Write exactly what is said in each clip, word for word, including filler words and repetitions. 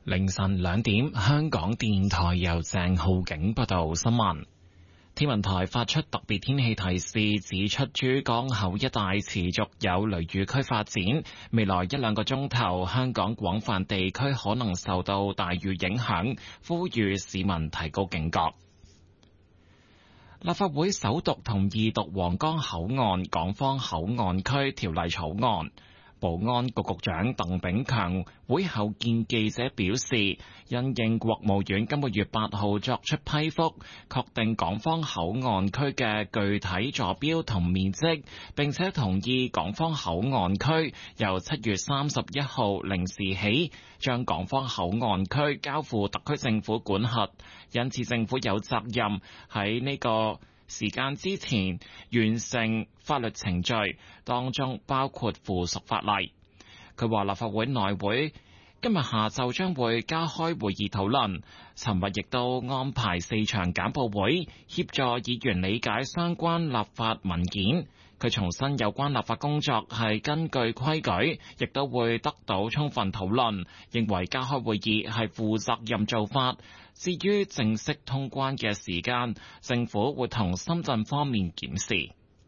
凌晨兩點，香港電台由鄭浩景報道新聞。天文台發出特別天氣提示，指出珠江口一帶持續有雷雨區發展，未來一兩個鐘頭，香港廣泛地區可能受到大雨影響，呼籲市民提高警覺。立法會首讀同二讀皇崗口岸港方口岸區條例草案。保安局局長鄧炳強會後見記者表示，因應國務院今個月八號作出批覆，確定港方口岸區嘅具體坐標同面積，並且同意港方口岸區由七月三十一號零時起，將港方口岸區交付特區政府管轄，因此政府有責任喺呢個時間之前完成法律程序，當中包括附屬法例。佢話立法會內會今日下晝將會加開會議討論，尋日亦都安排四場簡報會，協助議員理解相關立法文件。佢重申有關立法工作係根據規矩，亦都會得到充分討論，認為加開會議係負責任做法。至於正式通關嘅時間，政府會同深圳方面檢視。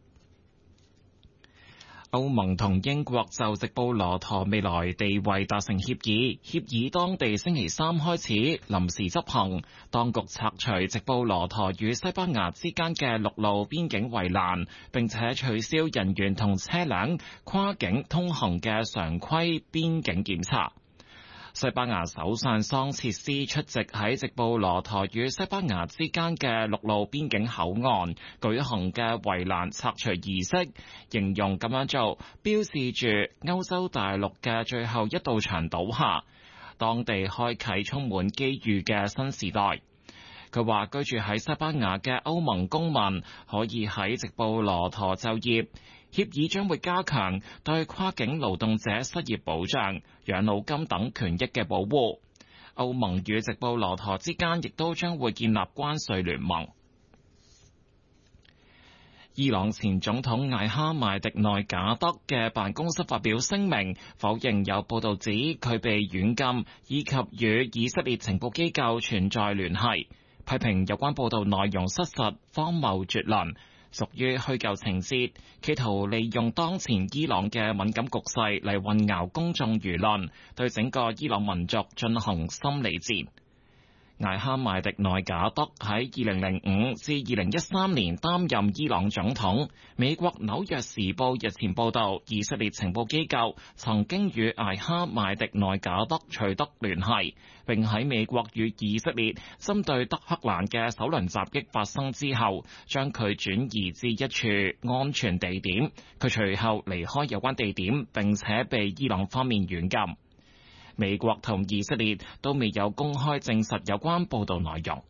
歐盟同英國就直布羅陀未來地位達成協議，協議當地星期三開始臨時執行。當局拆除直布羅陀與西班牙之間嘅陸路邊境圍欄，並且取消人員同車輛跨境通行嘅常規邊境檢查。西班牙首相桑切斯出席喺直布羅陀與西班牙之間嘅陸路邊境口岸舉行嘅圍欄拆除儀式，形容咁樣做標誌住歐洲大陸嘅最後一道牆倒下，當地開啟充滿機遇嘅新時代。佢話居住喺西班牙嘅歐盟公民可以喺直布羅陀就業。協議將會加強對跨境勞動者失業保障、養老金等權益嘅保護。歐盟與直布羅陀之間亦都將會建立關稅聯盟。伊朗前總統艾哈邁迪內賈德嘅辦公室發表聲明，否認有報道指佢被軟禁，以及與以色列情報機構存在聯繫，批評有關報道內容失實、荒謬絕倫，屬於虛構情節，企圖利用當前伊朗嘅敏感局勢嚟混淆公眾輿論，對整個伊朗民族進行心理戰。艾哈邁迪內賈德喺二零零五至二零一三年擔任伊朗總統。美國紐約時報日前報道，以色列情報機構曾經與艾哈邁迪內賈德取得聯繫，並喺美國與以色列針對德黑蘭嘅首輪襲擊發生之後，將佢轉移至一處安全地點。佢隨後離開有關地點，並且被伊朗方面軟禁。美國同以色列都未有公開證實有關報道內容。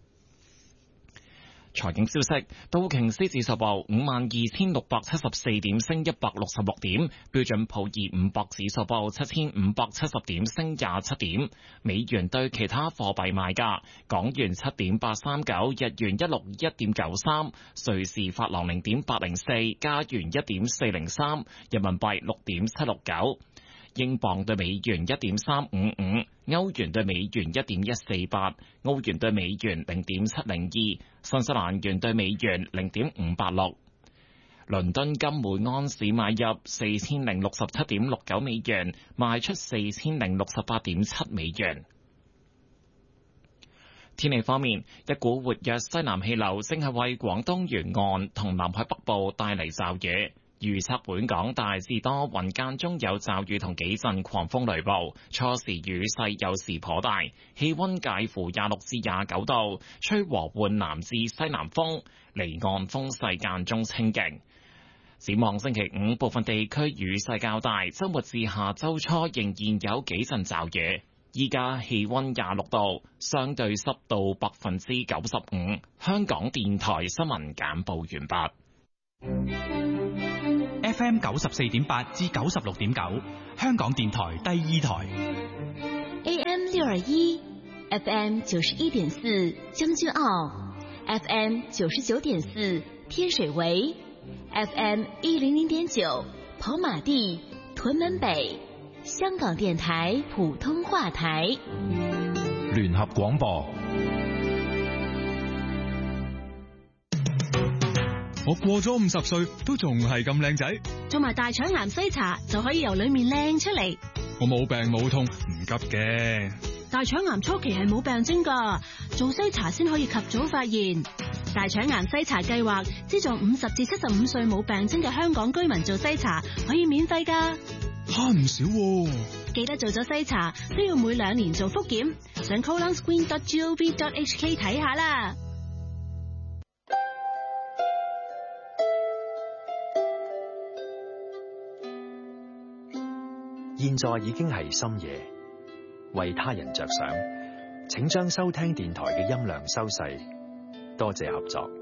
財經消息，道瓊斯指數報五萬二千六百七十四點，升一百六十六點；標準普爾五百指數報七千五百七十點，升廿七點。美元對其他貨幣賣價：港元七點八三九，日元一六一點九三，瑞士法郎零點八零四，加元一點四零三，人民幣六點七六九。英鎊對美元一點三五五，歐元對美元一點一四八，澳元對美元零點七零二，新西蘭元對美元零點五八六。倫敦金每安士買入四千零六十七點六九美元，賣出四千零六十八點七美元。天氣方面，一股活躍西南氣流正係為廣東沿岸同南海北部帶嚟驟雨。預測本港大致多雲，間中有驟雨同幾陣狂風雷暴，初時雨勢有時頗大，氣溫介乎廿六至廿九度，吹和緩南至西南風，離岸風勢間中清勁。展望星期五，部分地區雨勢較大，周末至下周初仍然有幾陣驟雨。依家氣溫廿六度，相對濕度百分之九十五。香港電台新聞簡報完畢。 F M 九十四點八至九十六點九，香港電台第二台。 A M 六二一 ，F M 九十一點四將軍澳 ，F M 九十九點四天水圍 ，F M 一零零點九跑馬地屯門北香港電台普通話台， 聯合廣播。 我過咗五十歲都仲係咁靚仔， 做埋大腸癌篩查就可以由裏面靚出嚟。 我冇病冇痛，唔急嘅。 大腸癌初期係冇病徵噶，做篩查先可以及早發現。大腸癌篩查計劃資助五十至七十五歲冇病徵嘅香港居民做篩查，可以免費噶， 慳唔少喎。 記得做咗篩查都要每兩年做複檢，上 colon screen dot gov dot h k 睇下啦。 現在已經係深夜，為他人着想，請將收聽電台嘅音量收細，多謝合作。